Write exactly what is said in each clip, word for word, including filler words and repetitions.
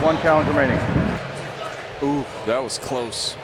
One count remaining. Ooh, that was close.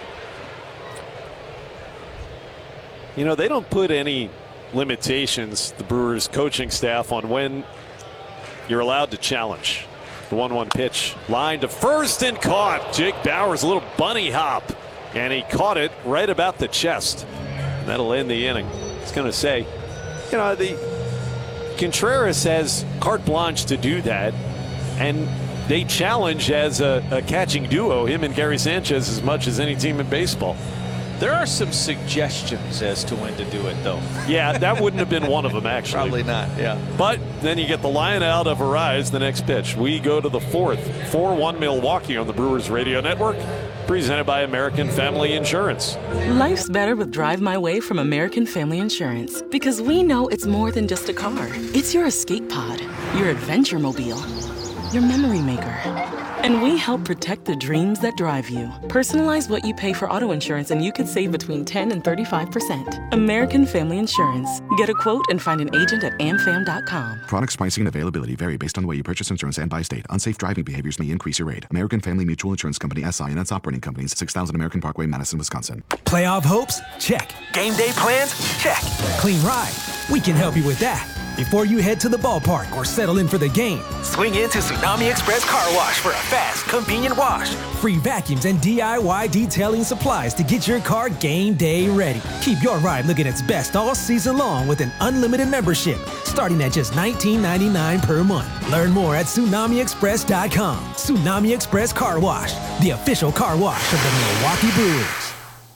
You know, they don't put any limitations, the Brewers coaching staff, on when you're allowed to challenge. The one one pitch, line to first and caught. Jake Bauers, a little bunny hop, and he caught it right about the chest. And that'll end the inning. I was going to say, you know, the Contreras has carte blanche to do that, and they challenge as a, a catching duo, him and Gary Sanchez, as much as any team in baseball. There are some suggestions as to when to do it, though. Yeah, that wouldn't have been one of them, actually. Probably not, yeah. But then you get the line out of Arise, the next pitch. We go to the fourth. four one Milwaukee on the Brewers Radio Network, presented by American Family Insurance. Life's better with Drive My Way from American Family Insurance, because we know it's more than just a car. It's your escape pod, your adventure mobile, your memory maker. And we help protect the dreams that drive you. Personalize what you pay for auto insurance and you could save between ten and thirty-five percent. American Family Insurance. Get a quote and find an agent at a m fam dot com. Products, pricing, and availability vary based on the way you purchase insurance and by state. Unsafe driving behaviors may increase your rate. American Family Mutual Insurance Company, S I and its operating companies, six thousand American Parkway, Madison, Wisconsin. Playoff hopes? Check. Game day plans? Check. Clean ride? We can help you with that. Before you head to the ballpark or settle in for the game, swing into Tsunami Express Car Wash for a fast, convenient wash. Free vacuums and D I Y detailing supplies to get your car game day ready. Keep your ride looking its best all season long with an unlimited membership, starting at just nineteen ninety-nine per month. Learn more at tsunami express dot com. Tsunami Express Car Wash, the official car wash of the Milwaukee Brewers.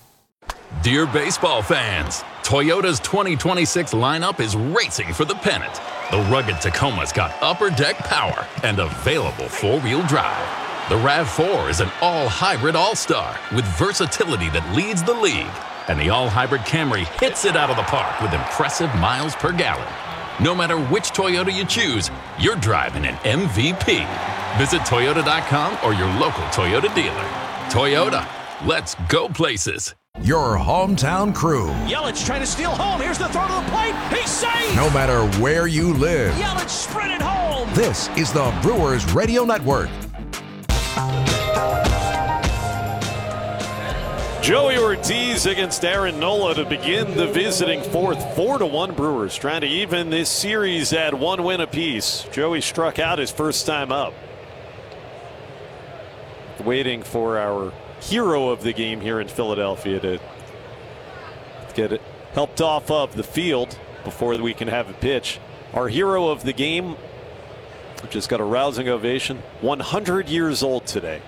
Dear baseball fans, Toyota's twenty twenty-six lineup is racing for the pennant. The rugged Tacoma's got upper deck power and available four-wheel drive. The RAV four is an all-hybrid all-star with versatility that leads the league. And the all-hybrid Camry hits it out of the park with impressive miles per gallon. No matter which Toyota you choose, you're driving an M V P. Visit Toyota dot com or your local Toyota dealer. Toyota, let's go places. Your hometown crew. Yelich trying to steal home. Here's the throw to the plate. He's safe. No matter where you live. Yelich sprinted home. This is the Brewers Radio Network. Joey Ortiz against Aaron Nola to begin the visiting fourth. Four to one Brewers trying to even this series at one win apiece. Joey struck out his first time up. Waiting for our hero of the game here in Philadelphia to get it helped off of the field before we can have a pitch. Our hero of the game just got a rousing ovation. one hundred years old today.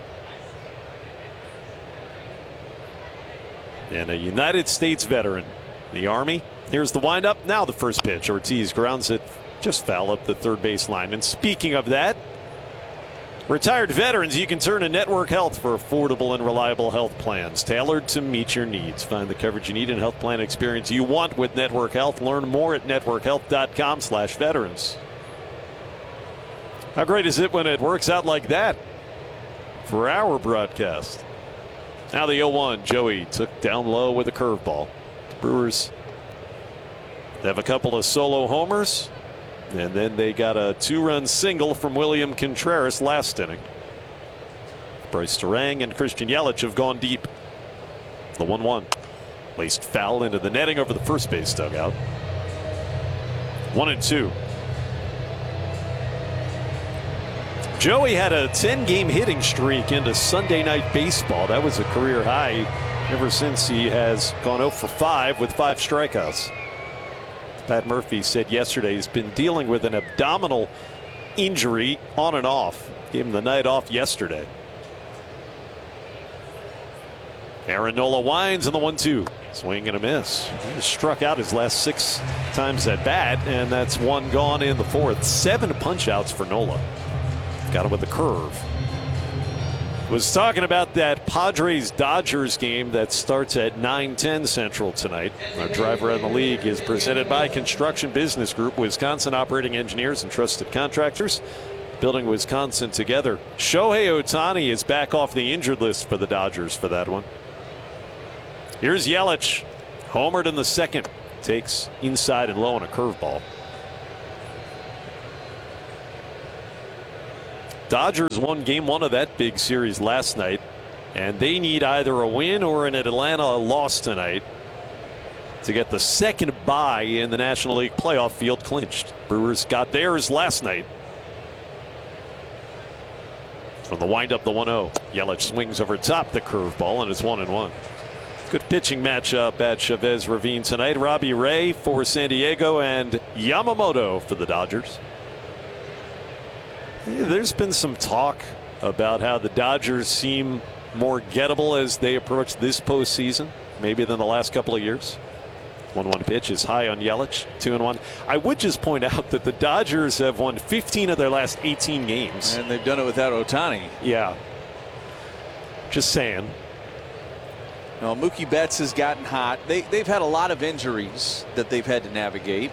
And a United States veteran, the Army. Here's the windup. Now the first pitch. Ortiz grounds it just foul up the third base line. And speaking of that, retired veterans, you can turn to Network Health for affordable and reliable health plans tailored to meet your needs. Find the coverage you need and health plan experience you want with Network Health. Learn more at network health dot com slash veterans. How great is it when it works out like that for our broadcast? Now the oh one. Joey took down low with a curveball. The Brewers have a couple of solo homers. And then they got a two-run single from William Contreras last inning. Bryce Terang and Christian Yelich have gone deep. The one one. Laced foul into the netting over the first base dugout. One and two. Joey had a ten-game hitting streak into Sunday Night Baseball. That was a career high ever since he has gone oh for five with five strikeouts. Pat Murphy said yesterday he's been dealing with an abdominal injury on and off. Gave him the night off yesterday. Aaron Nola winds in the one two. Swing and a miss. He just struck out his last six times at bat, and that's one gone in the fourth. Seven punch outs for Nola. Got him with the curve. Was talking about that Padres-Dodgers game that starts at nine ten Central tonight. Our drive around the league is presented by Construction Business Group, Wisconsin operating engineers and trusted contractors, building Wisconsin together. Shohei Ohtani is back off the injured list for the Dodgers for that one. Here's Yelich, homered in the second, takes inside and low on a curveball. Dodgers won game one of that big series last night, and they need either a win or an Atlanta loss tonight to get the second bye in the National League playoff field clinched. Brewers got theirs last night. From the windup, the one oh. Yelich swings over top the curveball, and it's one and one. Good pitching matchup at Chavez Ravine tonight. Robbie Ray for San Diego and Yamamoto for the Dodgers. There's been some talk about how the Dodgers seem more gettable as they approach this postseason, maybe than the last couple of years. one one pitch is high on Yelich, two and one. I would just point out that the Dodgers have won fifteen of their last eighteen games. And they've done it without Ohtani. Yeah. Just saying. No, Mookie Betts has gotten hot. They, they've had a lot of injuries that they've had to navigate.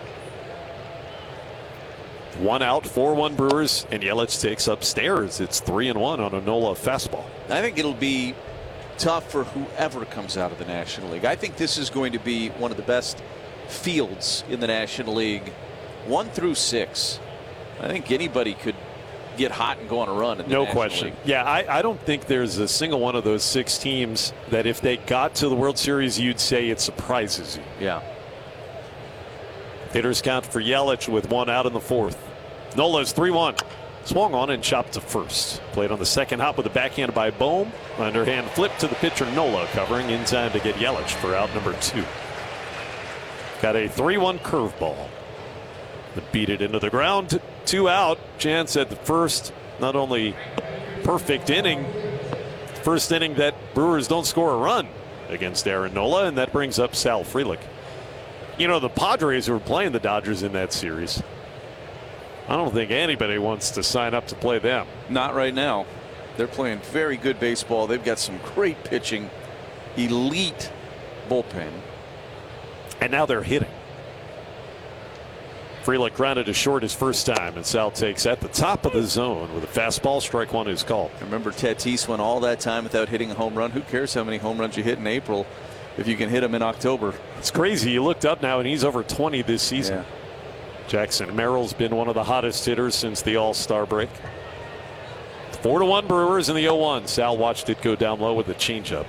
One out, four one Brewers, and Yelich takes upstairs. It's three and one on a Nola fastball. I think it'll be tough for whoever comes out of the National League. I think this is going to be one of the best fields in the National League, one through six. I think anybody could get hot and go on a run. In the no National question. League. Yeah, I, I don't think there's a single one of those six teams that if they got to the World Series, you'd say it surprises you. Yeah. Hitters count for Yelich with one out in the fourth. Nola's three one. Swung on and chopped to first. Played on the second hop with a backhand by Bohm. Underhand flip to the pitcher Nola, covering in time to get Yelich for out number two. Got a three one curveball. Beat it into the ground. Two out. Chance at the first. Not only perfect inning, first inning that Brewers don't score a run against Aaron Nola, and that brings up Sal Frelick. You know, the Padres were playing the Dodgers in that series. I don't think anybody wants to sign up to play them. Not right now. They're playing very good baseball. They've got some great pitching, elite bullpen. And now they're hitting. Frelick grounded to short his first time, and Sal takes at the top of the zone with a fastball. Strike one is called. Remember, Tatis went all that time without hitting a home run. Who cares how many home runs you hit in April if you can hit them in October? It's crazy. You looked up now, and he's over twenty this season. Yeah. Jackson Merrill's been one of the hottest hitters since the All-Star break. Four to one Brewers in the oh one. Sal watched it go down low with a changeup.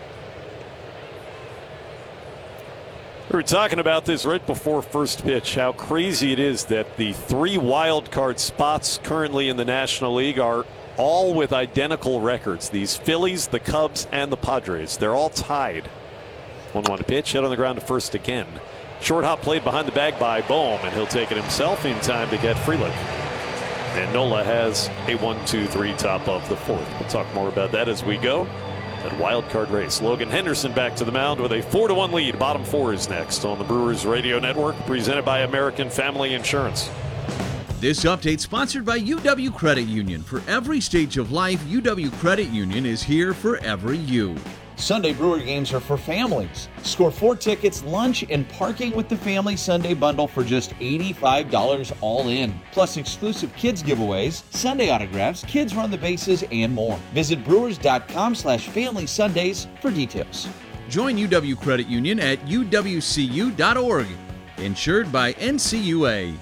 We were talking about this right before first pitch, how crazy it is that the three wild card spots currently in the National League are all with identical records. These Phillies, the Cubs, and the Padres. They're all tied. one one pitch, hit on the ground to first again. Short hop played behind the bag by Bohm, and he'll take it himself in time to get Frelick. And Nola has a one two three top of the fourth. We'll talk more about that as we go. That wild card race. Logan Henderson back to the mound with a four to one lead. Bottom four is next on the Brewers Radio Network, presented by American Family Insurance. This update sponsored by U W Credit Union. For every stage of life, U W Credit Union is here for every you. Sunday Brewer games are for families. Score four tickets, lunch, and parking with the Family Sunday Bundle for just eighty-five dollars all in. Plus exclusive kids giveaways, Sunday autographs, kids run the bases, and more. Visit brewers.com slash family Sundays for details. Join U W Credit Union at U W C U dot org. Insured by N C U A.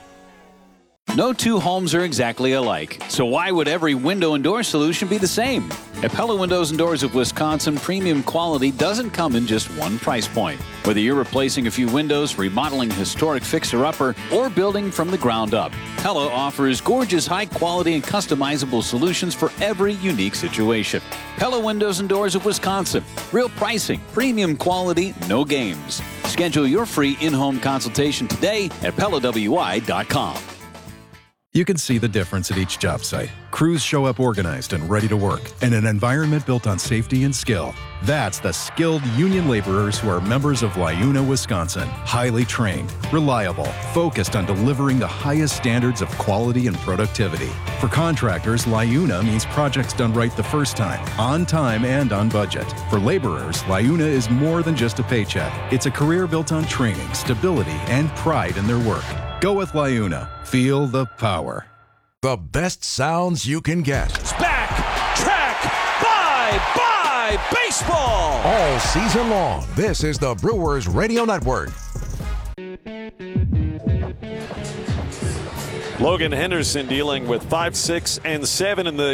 No two homes are exactly alike, so why would every window and door solution be the same? At Pella Windows and Doors of Wisconsin, premium quality doesn't come in just one price point. Whether you're replacing a few windows, remodeling a historic fixer-upper, or building from the ground up, Pella offers gorgeous, high-quality, and customizable solutions for every unique situation. Pella Windows and Doors of Wisconsin. Real pricing, premium quality, no games. Schedule your free in-home consultation today at Pella W I dot com. You can see the difference at each job site. Crews show up organized and ready to work in an environment built on safety and skill. That's the skilled union laborers who are members of LiUNA, Wisconsin. Highly trained, reliable, focused on delivering the highest standards of quality and productivity. For contractors, LiUNA means projects done right the first time, on time and on budget. For laborers, LiUNA is more than just a paycheck. It's a career built on training, stability, and pride in their work. Go with LiUNA. Feel the power. The best sounds you can get. It's back, track, bye, bye, baseball. All season long. This is the Brewers Radio Network. Logan Henderson dealing with five, six, and seven in the